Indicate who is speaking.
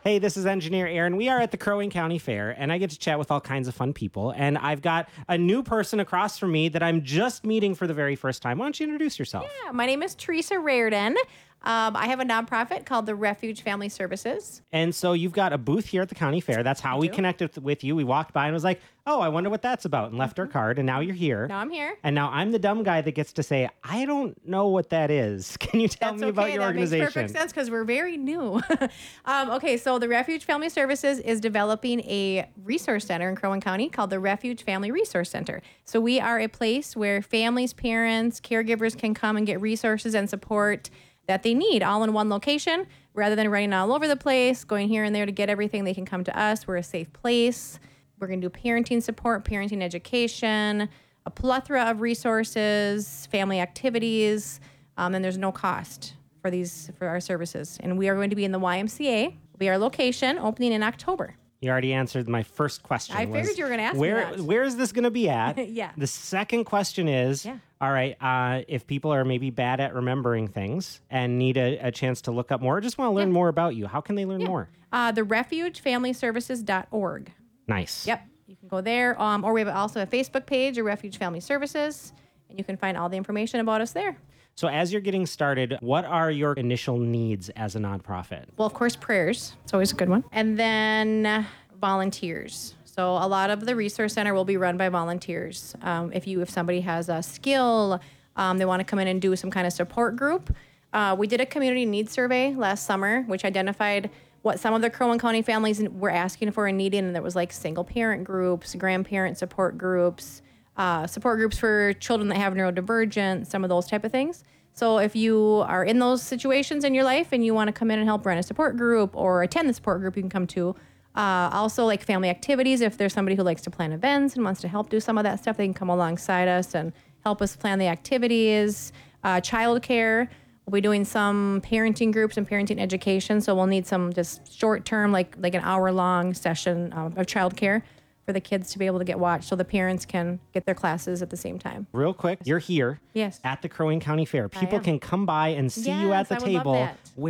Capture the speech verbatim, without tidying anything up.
Speaker 1: Hey, this is Engineer Aaron. We are at the Crow Wing County Fair, and I get to chat with all kinds of fun people. And I've got a new person across from me that I'm just meeting for the very first time. Why don't you introduce yourself?
Speaker 2: Yeah, my name is Teresa Reardon. Um, I have a nonprofit called the Refuge Family Services.
Speaker 1: And so you've got a booth here at the county fair. That's how
Speaker 2: I
Speaker 1: we
Speaker 2: do.
Speaker 1: connected with you. We walked by and was like, oh, I wonder what that's about, and left our card. And now you're here.
Speaker 2: Now I'm here.
Speaker 1: And now I'm the dumb guy that gets to say, I don't know what that is. Can you tell
Speaker 2: That's
Speaker 1: me
Speaker 2: okay.
Speaker 1: about your
Speaker 2: that
Speaker 1: organization?
Speaker 2: makes perfect sense because we're very new. um, okay, so the Refuge Family Services is developing a resource center in Crow Wing County called the Refuge Family Resource Center. So we are a place where families, parents, caregivers can come and get resources and support that they need all in one location rather than running all over the place, going here and there to get everything. They can come to us. We're a safe place. We're going to do parenting support, parenting education, a plethora of resources, family activities, um, and there's no cost for these for our services. And we are going to be in the Y M C A. Will be our location, opening in October.
Speaker 1: You already answered my first question.
Speaker 2: I
Speaker 1: was,
Speaker 2: figured you were gonna ask me
Speaker 1: where,
Speaker 2: that.
Speaker 1: Where is this going to be at?
Speaker 2: Yeah.
Speaker 1: The second question is,
Speaker 2: Yeah.
Speaker 1: all right, uh, if people are maybe bad at remembering things and need a, a chance to look up more, or just want to learn
Speaker 2: Yeah.
Speaker 1: more about you, how can they learn more?
Speaker 2: Uh, the refuge family services dot org.
Speaker 1: Nice.
Speaker 2: Yep. You can go there. Um, or we have also a Facebook page, a Refuge Family Services, and you can find all the information about us there.
Speaker 1: So as you're getting started, what are your initial needs as a nonprofit?
Speaker 2: Well, of course, prayers. It's always a good one. And then uh, volunteers. So a lot of the resource center will be run by volunteers. Um, if you if somebody has a skill, um, they want to come in and do some kind of support group. Uh, we did a community needs survey last summer, which identified what some of the Crow Wing County families were asking for and needing, and there was like single parent groups, grandparent support groups, uh, support groups for children that have neurodivergent, some of those type of things. So if you are in those situations in your life and you want to come in and help run a support group or attend the support group, you can come to. Uh, also, like family activities, if there's somebody who likes to plan events and wants to help do some of that stuff, they can come alongside us and help us plan the activities. Uh, childcare, we'll be doing some parenting groups and parenting education, so we'll need some just short-term, like like an hour-long session um, of childcare for the kids to be able to get watched so the parents can get their classes at the same time.
Speaker 1: Real quick, you're here
Speaker 2: Yes.
Speaker 1: at the Crow Wing County Fair. People
Speaker 2: am.
Speaker 1: can come by and see you at
Speaker 2: Yes,
Speaker 1: the
Speaker 2: I would love
Speaker 1: table.
Speaker 2: that.